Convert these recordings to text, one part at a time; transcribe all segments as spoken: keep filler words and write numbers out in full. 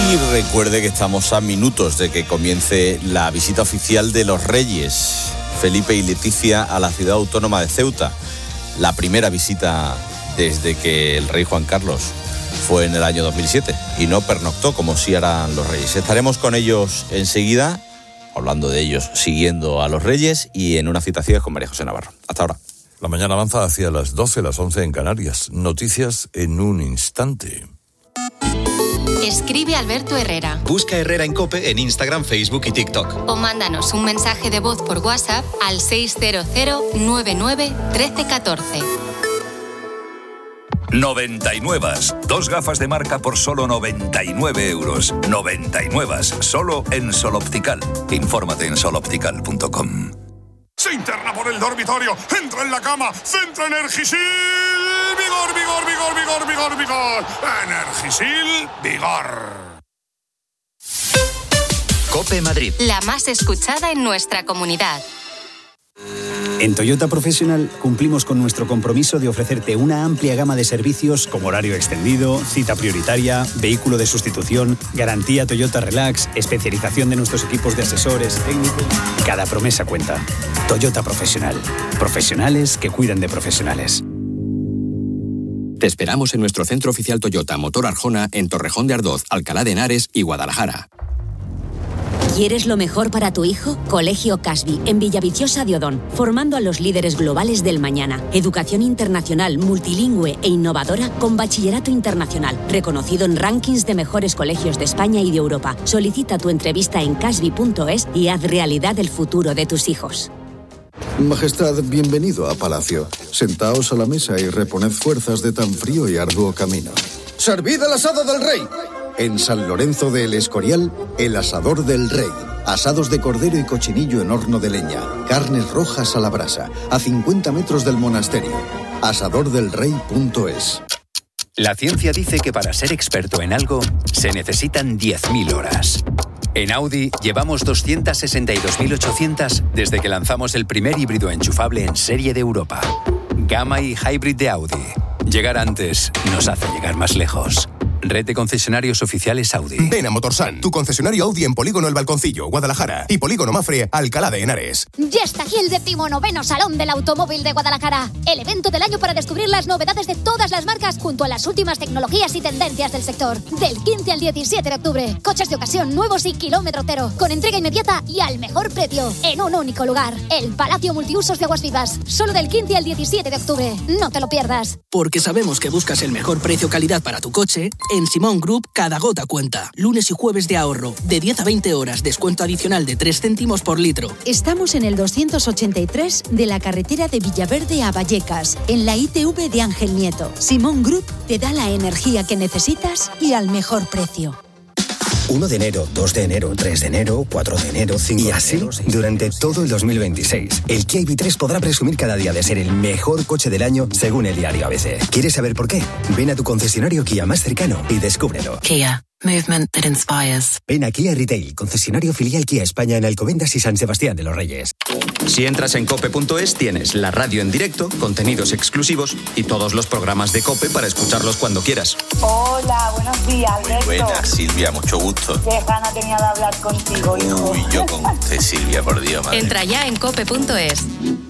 Y recuerde que estamos a minutos de que comience la visita oficial de los Reyes Felipe y Leticia a la ciudad autónoma de Ceuta. La primera visita desde que el rey Juan Carlos fue en el año dos mil siete y no pernoctó como sí harán los Reyes. Estaremos con ellos enseguida, hablando de ellos, siguiendo a los Reyes y en una cita ciega con María José Navarro. Hasta ahora. La mañana avanza hacia las doce, las once en Canarias. Noticias en un instante. Escribe Alberto Herrera. Busca Herrera en COPE en Instagram, Facebook y TikTok. O mándanos un mensaje de voz por WhatsApp al seis cero cero nueve nueve uno tres uno cuatro. noventa y nueve. Dos gafas de marca por solo noventa y nueve euros. noventa y nueve. Solo en Sol Optical. Infórmate en sol optical punto com. Se interna por el dormitorio, entra en la cama, centra Energisil, vigor, vigor, vigor, vigor, vigor, vigor, Energisil, vigor. COPE Madrid. La más escuchada en nuestra comunidad. En Toyota Profesional cumplimos con nuestro compromiso de ofrecerte una amplia gama de servicios como horario extendido, cita prioritaria, vehículo de sustitución, garantía Toyota Relax, especialización de nuestros equipos de asesores técnicos. Cada promesa cuenta. Toyota Profesional. Profesionales que cuidan de profesionales. Te esperamos en nuestro centro oficial Toyota Motor Arjona en Torrejón de Ardoz, Alcalá de Henares y Guadalajara. ¿Quieres lo mejor para tu hijo? Colegio Casby, en Villaviciosa de Odón, formando a los líderes globales del mañana. Educación internacional, multilingüe e innovadora con bachillerato internacional, reconocido en rankings de mejores colegios de España y de Europa. Solicita tu entrevista en casby punto es y haz realidad el futuro de tus hijos. Majestad, bienvenido a Palacio. Sentaos a la mesa y reponed fuerzas de tan frío y arduo camino. ¡Servid el asado del rey! En San Lorenzo de El Escorial, el asador del rey. Asados de cordero y cochinillo en horno de leña. Carnes rojas a la brasa, a cincuenta metros del monasterio. asador del rey punto es. La ciencia dice que para ser experto en algo se necesitan diez mil horas. En Audi llevamos doscientas sesenta y dos mil ochocientas desde que lanzamos el primer híbrido enchufable en serie de Europa. Gamma y Hybrid de Audi. Llegar antes nos hace llegar más lejos. Red de concesionarios oficiales Audi. Ven a Motorsan, tu concesionario Audi en Polígono El Balconcillo, Guadalajara, y Polígono Mafre, Alcalá de Henares. Ya está aquí el decimonoveno Salón del Automóvil de Guadalajara. El evento del año para descubrir las novedades de todas las marcas junto a las últimas tecnologías y tendencias del sector. Del quince al diecisiete de octubre. Coches de ocasión nuevos y kilómetro cero. Con entrega inmediata y al mejor precio. En un único lugar. El Palacio Multiusos de Aguas Vivas. Solo del quince al diecisiete de octubre. No te lo pierdas. Porque sabemos que buscas el mejor precio-calidad para tu coche. En Simón Group, cada gota cuenta. Lunes y jueves de ahorro. De diez a veinte horas, descuento adicional de tres céntimos por litro. Estamos en el doscientos ochenta y tres de la carretera de Villaverde a Vallecas, en la I T V de Ángel Nieto. Simón Group te da la energía que necesitas y al mejor precio. uno de enero, dos de enero, tres de enero, cuatro de enero, cinco de enero. Y así, durante todo el dos mil veintiséis, el Kia I V tres podrá presumir cada día de ser el mejor coche del año según el diario A B C. ¿Quieres saber por qué? Ven a tu concesionario Kia más cercano y descúbrelo. Kia. Movement that inspires. Ven a Kia Retail, concesionario filial Kia España en Alcobendas y San Sebastián de los Reyes. Si entras en cope punto es tienes la radio en directo, contenidos exclusivos y todos los programas de COPE para escucharlos cuando quieras. Hola, buenos días, Alberto. Muy buena, Silvia, mucho gusto. Qué gana tenía de hablar contigo, hijo. Uy, yo con usted, Silvia, por Dios, madre. Entra ya en cope punto es.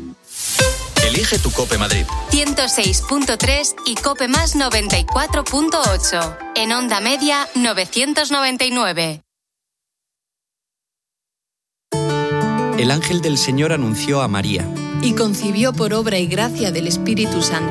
Elige tu COPE Madrid. ciento seis punto tres y Cope Más noventa y cuatro punto ocho. En Onda Media novecientos noventa y nueve. El ángel del Señor anunció a María. Y concibió por obra y gracia del Espíritu Santo.